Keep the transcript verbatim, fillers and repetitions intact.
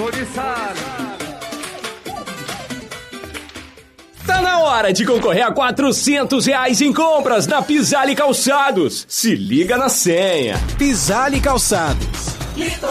Tá na hora de concorrer a quatrocentos reais em compras na Pisale Calçados. Se liga na senha. Pisale Calçados.